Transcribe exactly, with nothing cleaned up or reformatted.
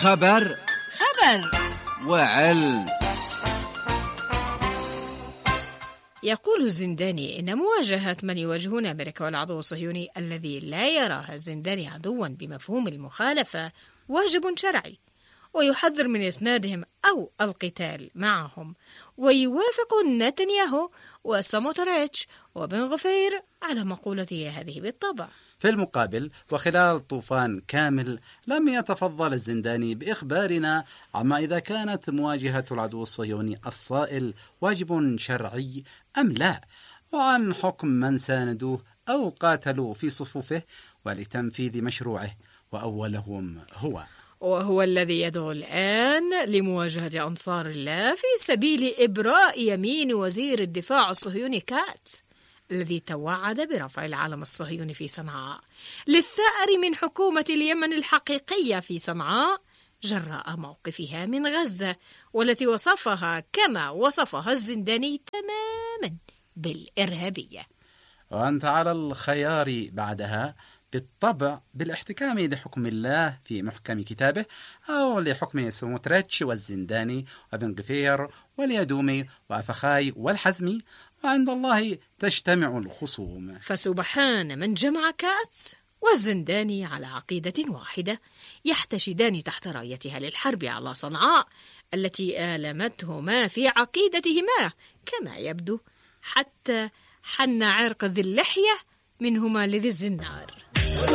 خبر خبر وعلم. يقول الزنداني إن مواجهة من يواجهون أمريكا والعدو الصهيوني الذي لا يراها الزنداني عدوا بمفهوم المخالفة واجب شرعي، ويحذر من إسنادهم أو القتال معهم، ويوافق نتنياهو وسموتريتش وبن غفير على مقولته هذه بالطبع. في المقابل وخلال طوفان كامل لم يتفضل الزنداني بإخبارنا عما إذا كانت مواجهة العدو الصهيوني الصائل واجب شرعي أم لا، وعن حكم من ساندوه أو قاتلوا في صفوفه ولتنفيذ مشروعه، وأولهم هو وهو الذي يدعو الآن لمواجهة أنصار الله في سبيل إبراء يمين وزير الدفاع الصهيوني كاتس الذي توعد برفع العلم الصهيوني في صنعاء للثأر من حكومة اليمن الحقيقية في صنعاء جراء موقفها من غزة، والتي وصفها كما وصفها الزنداني تماما بالإرهابية. وأنت على الخيار بعدها بالطبع بالاحتكام لحكم الله في محكم كتابه، أو لحكم سموتريتش والزنداني وابن غفير واليدومي وأفخاي والحزمي، وعند الله تجتمع الخصوم. فسبحان من جمع كاتس والزنداني على عقيدة واحدة، يحتشدان تحت رايتها للحرب على صنعاء التي آلمتهما في عقيدتهما كما يبدو، حتى حن عرق ذي اللحية منهما لذي الزنار.